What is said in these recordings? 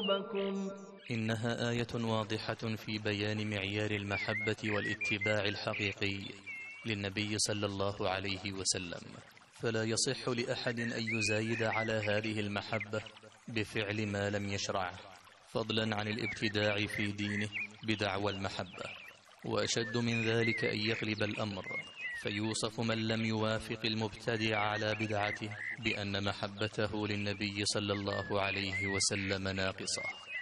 ربكم. إنها آية واضحة في بيان معيار المحبة والاتباع الحقيقي للنبي صلى الله عليه وسلم، فلا يصح لأحد أن يزايد على هذه المحبة بفعل ما لم يشرعه، فضلا عن الابتداع في دينه بدعوى المحبة. وأشد من ذلك أن يغلب الأمر فيوصف من لم يوافق المبتدع على بدعته بأن محبته للنبي صلى الله عليه وسلم ناقصة.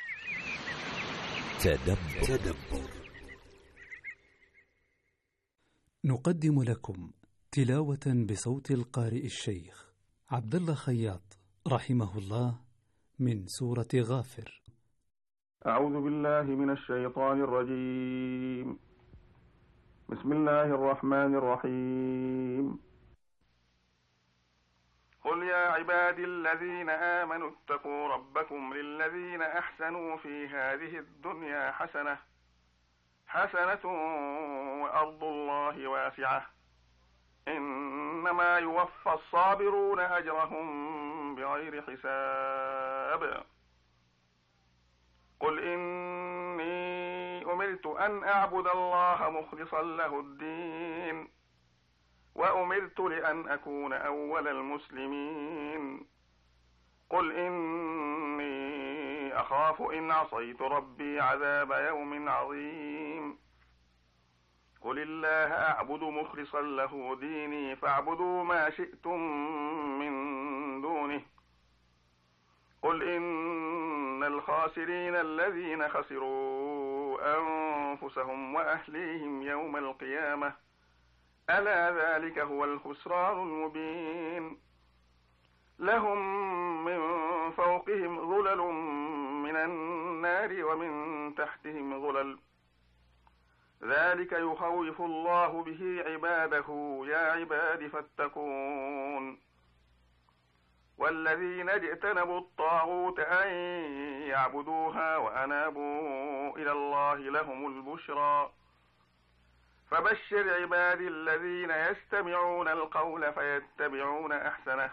تدبر. نقدم لكم تلاوة بصوت القارئ الشيخ عبد الله خياط رحمه الله من سورة غافر. أعوذ بالله من الشيطان الرجيم. بسم الله الرحمن الرحيم. قل يا عبادي الذين آمنوا اتقوا ربكم للذين أحسنوا في هذه الدنيا حسنة وأرض الله واسعة إنما يوفى الصابرون أجرهم بغير حساب. قل إني أمرت أن أعبد الله مخلصا له الدين وأمرت لأن أكون أول المسلمين. قل إني أخاف إن عصيت ربي عذاب يوم عظيم. قل الله أعبد مخلصا له ديني فاعبدوا ما شئتم من دونه. قل إن الخاسرين الذين خسروا أنفسهم وأهليهم يوم القيامة ألا ذلك هو الخسران المبين. لهم من فوقهم ظلل من النار ومن تحتهم ظلل ذلك يخوف الله به عباده يا عباد فاتقون. والذين اجتنبوا الطاغوت أن يعبدوها وأنابوا إلى الله لهم البشرى. فبشر عبادي الذين يستمعون القول فيتبعون أحسنه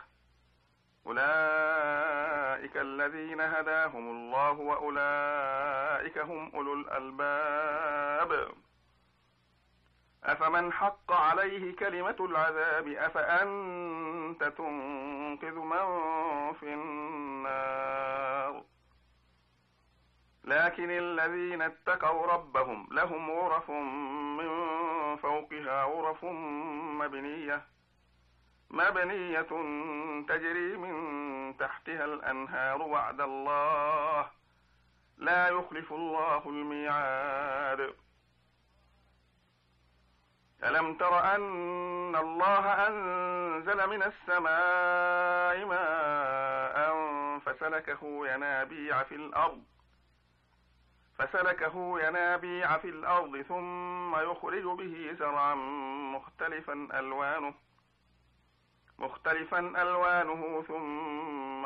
أولئك الذين هداهم الله وأولئك هم أولو الألباب. أفمن حق عليه كلمة العذاب أفأنت تنقذ من في النار. لكن الذين اتقوا ربهم لهم غرف من فوقها غرف مبنية تجري من تحتها الأنهار وعد الله لا يخلف الله الميعاد. ألم تر أن الله أنزل من السماء ماء فسلكه ينابيع في الأرض ثم يخرج به زرعا مختلفا ألوانه ثم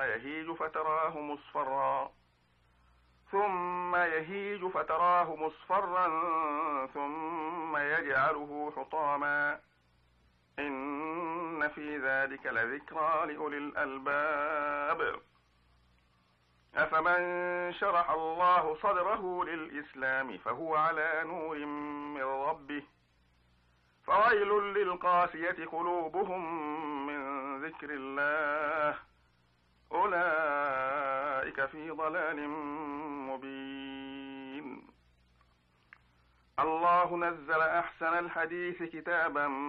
يهيج فتراه مصفرا ثم يجعله حطاما إن في ذلك لذكرى لأولي الألباب. أفمن شرح الله صدره للإسلام فهو على نور من ربه فويل للقاسية قلوبهم من ذكر الله أولئك في ضلال مبين. الله نزل أحسن الحديث كتابا